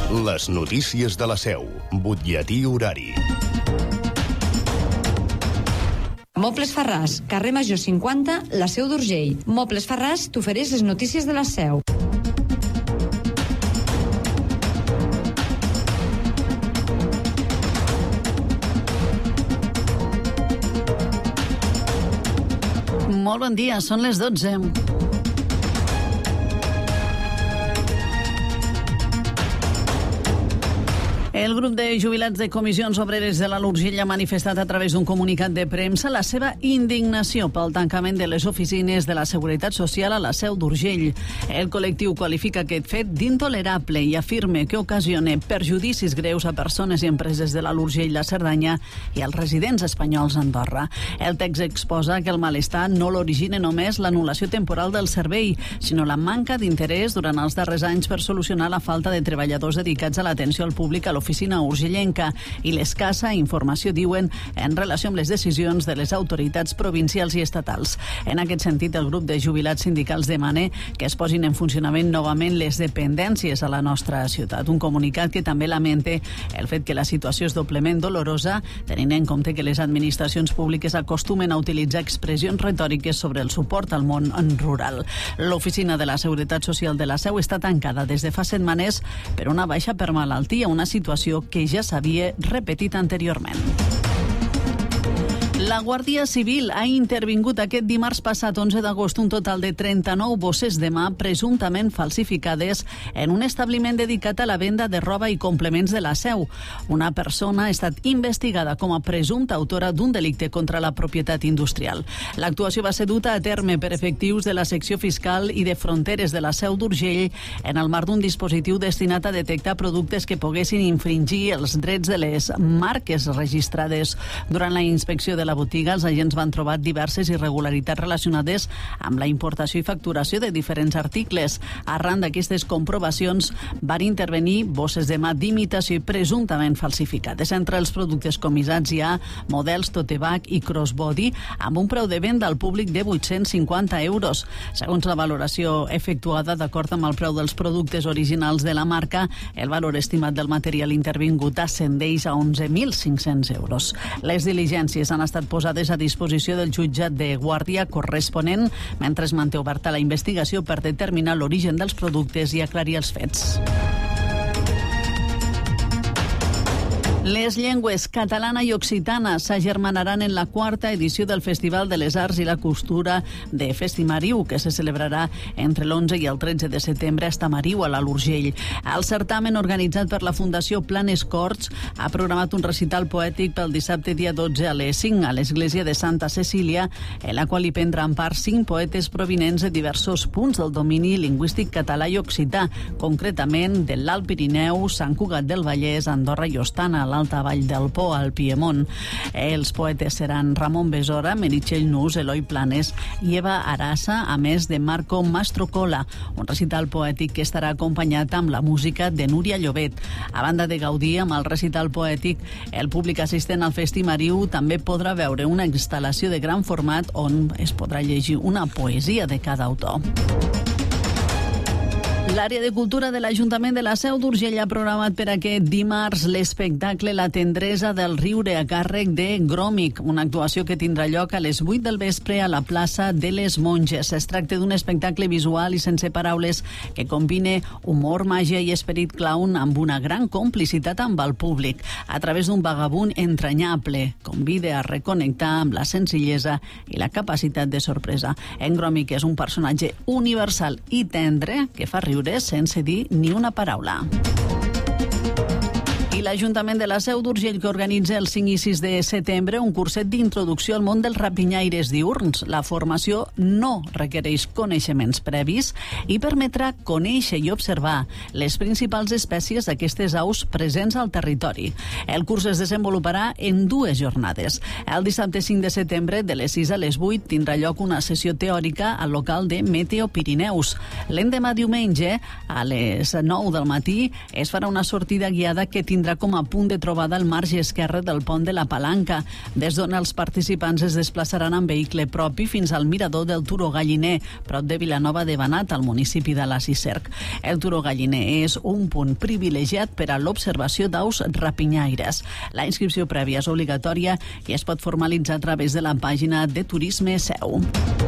Les notícies de la Seu. Butlletí horari. Mobles Farràs, carrer Major 50, la Seu d'Urgell. Mobles Farràs t'ofereix les notícies de la Seu. Molt bon dia, són les 12. El grup de jubilats de comissions obreres de l'Alt Urgell ha manifestat a través d'un comunicat de premsa la seva indignació pel tancament de les oficines de la Seguretat Social a la Seu d'Urgell. El col·lectiu qualifica aquest fet d'intolerable i afirma que ocasiona perjudicis greus a persones i empreses de l'Alt Urgell, la Cerdanya i els residents espanyols a Andorra. El text exposa que el malestar no l'origina només l'anul·lació temporal del servei, sinó la manca d'interès durant els darrers anys per solucionar la falta de treballadors dedicats a l'atenció al públic a l'oficina urgellenca i l'escassa informació, diuen, en relació amb les decisions de les autoritats provincials i estatals. En aquest sentit, el grup de jubilats sindicals demana que es posin en funcionament novament les dependències a la nostra ciutat. Un comunicat que també lamenta el fet que la situació és doblement dolorosa, tenint en compte que les administracions públiques acostumen a utilitzar expressions retòriques sobre el suport al món rural. L'oficina de la Seguretat Social de la Seu està tancada des de fa setmanes per una baixa per malaltia, una situació que ja s'havia repetit anteriorment. La Guàrdia Civil ha intervingut aquest dimarts passat, 11 d'agost, un total de 39 bosses de mà presumptament falsificades en un establiment dedicat a la venda de roba i complements de la Seu. Una persona ha estat investigada com a presumpta autora d'un delicte contra la propietat industrial. L'actuació va ser duta a terme per efectius de la secció fiscal i de fronteres de la Seu d'Urgell en el marc d'un dispositiu destinat a detectar productes que poguessin infringir els drets de les marques registrades. Durant la inspecció de la botiga, els agents van trobar diverses irregularitats relacionades amb la importació i facturació de diferents articles. Arran d'aquestes comprovacions van intervenir bosses de mà d'imitació i presumptament falsificades. Entre els productes comissats hi ha models tote bag i crossbody amb un preu de venda al públic de 850 euros. Segons la valoració efectuada d'acord amb el preu dels productes originals de la marca, el valor estimat del material intervingut ascendeix a 11.500 euros. Les diligències han estat posades a disposició del jutjat de guàrdia corresponent mentre es manté oberta la investigació per determinar l'origen dels productes i aclarir els fets. Les llengües catalana i occitana s'agermanaran en la quarta edició del Festival de les Arts i la Costura de Festimariu, que se celebrarà entre l'11 i el 13 de setembre a Estamariu, a l'Alt Urgell. El certamen, organitzat per la Fundació Planes Corts, ha programat un recital poètic pel dissabte dia 12 a les 5 a l'església de Santa Cecília, en la qual hi prendran part 5 poetes provinents de diversos punts del domini lingüístic català i occità, concretament de l'Alt Pirineu, Sant Cugat del Vallès, Andorra i Ostana, l'Alta Vall del Po, al Piemont. Els poetes seran Ramon Besora, Meritxell Nus, Eloi Planes i Eva Arassa, a més de Marco Mastrocola, un recital poètic que estarà acompanyat amb la música de Núria Llobet. A banda de gaudir amb el recital poètic, el públic assistent al Festimariu també podrà veure una instal·lació de gran format on es podrà llegir una poesia de cada autor. L'àrea de cultura de l'Ajuntament de la Seu d'Urgell ha programat per aquest dimarts l'espectacle La tendresa del riure a càrrec de Gròmic, una actuació que tindrà lloc a les 8 del vespre a la plaça de les Monges. Es tracta d'un espectacle visual i sense paraules que combina humor, màgia i esperit clown amb una gran complicitat amb el públic. A través d'un vagabund entranyable, convida a reconnectar amb la senzillesa i la capacitat de sorpresa. En Gròmic és un personatge universal i tendre que fa riure sense dir ni una paraula. I l'Ajuntament de la Seu d'Urgell, que organitza el 5 i 6 de setembre un curset d'introducció al món dels rapinyaires diürns. La formació no requereix coneixements previs i permetrà conèixer i observar les principals espècies d'aquestes aus presents al territori. El curs es desenvoluparà en 2 jornades. El dissabte 5 de setembre, de les 6 a les 8, tindrà lloc una sessió teòrica al local de Meteo Pirineus. L'endemà diumenge, a les 9 del matí, es farà una sortida guiada que tindrà tindrà com a punt de trobada el marge esquerre del pont de la Palanca, des d'on els participants es desplaçaran en vehicle propi fins al mirador del Turó Galliner, prop de Vilanova de Banat, al municipi de la Cicerc. El Turó Galliner és un punt privilegiat per a l'observació d'aus rapinyaires. La inscripció prèvia és obligatòria i es pot formalitzar a través de la pàgina de Turisme Seu.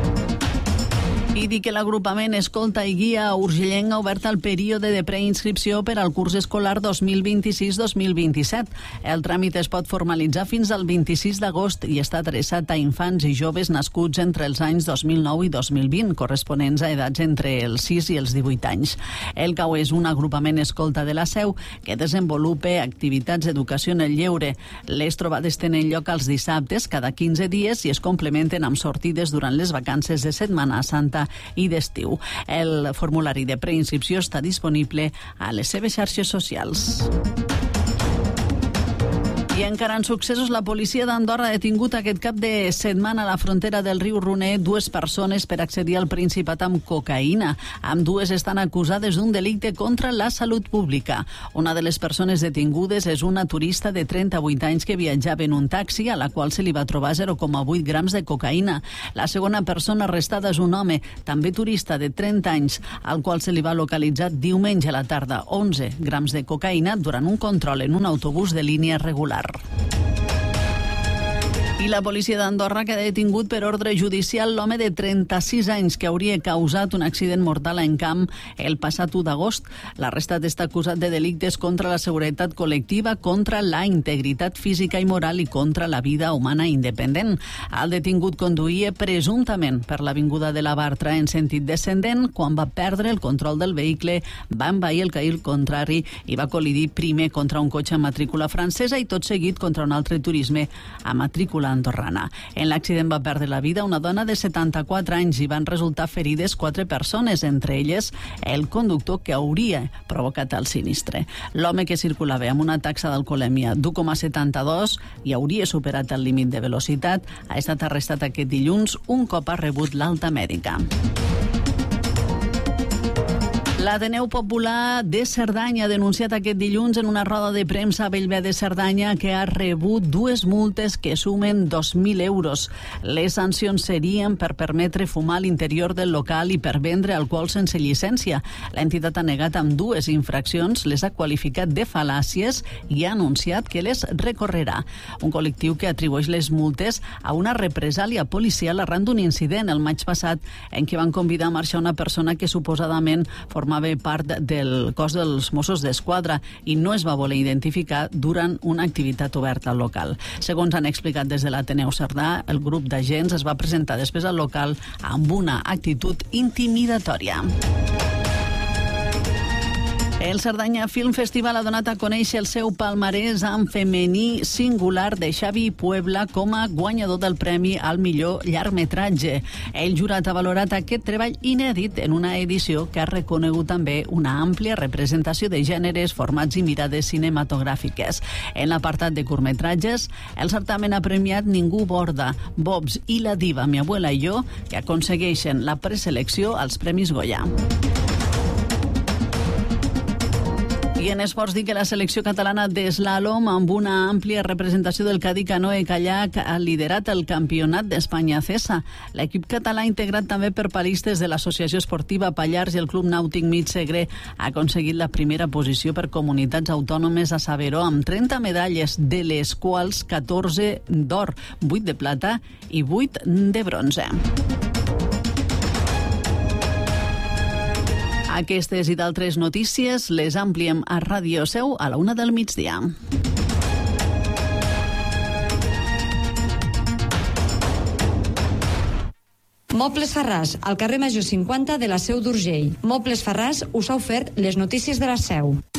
I dir que l'agrupament Escolta i Guia Urgellenc ha obert el període de preinscripció per al curs escolar 2026-2027. El tràmit es pot formalitzar fins al 26 d'agost i està adreçat a infants i joves nascuts entre els anys 2009 i 2020, corresponents a edats entre els 6 i els 18 anys. El CAU és un agrupament escolta de la Seu que desenvolupa activitats d'educació en el lleure. Les trobades tenen lloc els dissabtes cada 15 dies i es complementen amb sortides durant les vacances de Setmana Santa i d'estiu. El formulari de preinscripció està disponible a les seves xarxes socials. I encara en successos, la policia d'Andorra ha detingut aquest cap de setmana a la frontera del riu Roner 2 persones per accedir al Principat amb cocaïna. Ambdues estan acusades d'un delicte contra la salut pública. Una de les persones detingudes és una turista de 38 anys que viatjava en un taxi, a la qual se li va trobar 0,8 grams de cocaïna. La segona persona arrestada és un home, també turista de 30 anys, al qual se li va localitzar diumenge a la tarda 11 grams de cocaïna durant un control en un autobús de línia regular. I la policia d'Andorra que ha detingut per ordre judicial l'home de 36 anys que hauria causat un accident mortal en camp el passat 1 d'agost. L'arrestat està acusat de delictes contra la seguretat col·lectiva, contra la integritat física i moral i contra la vida humana independent. El detingut conduïa presumptament per l'avinguda de la Bartra en sentit descendent quan va perdre el control del vehicle, va envair el carril contrari i va col·lidir primer contra un cotxe amb matrícula francesa i tot seguit contra un altre turisme a matrícula andorrana. En l'accident va perdre la vida una dona de 74 anys i van resultar ferides 4 persones, entre elles el conductor que hauria provocat el sinistre. L'home que circulava amb una taxa d'alcoholèmia d'1,72 i hauria superat el límit de velocitat ha estat arrestat aquest dilluns un cop ha rebut l'alta mèdica. L'Ateneu Popular de Cerdanya ha denunciat aquest dilluns en una roda de premsa a Bellver de Cerdanya que ha rebut 2 multes que sumen 2.000 euros. Les sancions serien per permetre fumar a l'interior del local i per vendre alcohol sense llicència. L'entitat ha negat amb 2 infraccions, les ha qualificat de fal·làcies i ha anunciat que les recorrerà. Un col·lectiu que atribueix les multes a una represàlia policial arran d'un incident el maig passat en què van convidar a marxar una persona que suposadament formava part del cos dels Mossos d'Esquadra i no es va voler identificar durant una activitat oberta al local. Segons han explicat des de l'Ateneu Cerdà, el grup d'agents es va presentar després al local amb una actitud intimidatòria. El Cerdanya Film Festival ha donat a conèixer el seu palmarès en femení singular de Xavi Puebla com a guanyador del premi al millor llargmetratge. El jurat ha valorat aquest treball inèdit en una edició que ha reconegut també una àmplia representació de gèneres, formats i mirades cinematogràfiques. En l'apartat de curtmetratges, el certamen ha premiat Ningú Borda, Bobs i La diva, mi abuela i jo, que aconsegueixen la preselecció als Premis Goya. I en esports dic que la selecció catalana d'eslàlom, amb una àmplia representació del Cadí Canoe Kayak, ha liderat el Campionat d'Espanya CESA. L'equip català, integrat també per palistes de l'Associació Esportiva Pallars i el Club Nàutic Mig Segre, ha aconseguit la primera posició per comunitats autònomes a Saberó, amb 30 medalles, de les quals 14 d'or, 8 de plata i 8 de bronze. Aquestes i d'altres notícies les ampliem a Ràdio Seu a la 1 del migdia. Mobles Farràs, al carrer Major 50 de la Seu d'Urgell. Mobles Farràs us ha ofert les notícies de la Seu.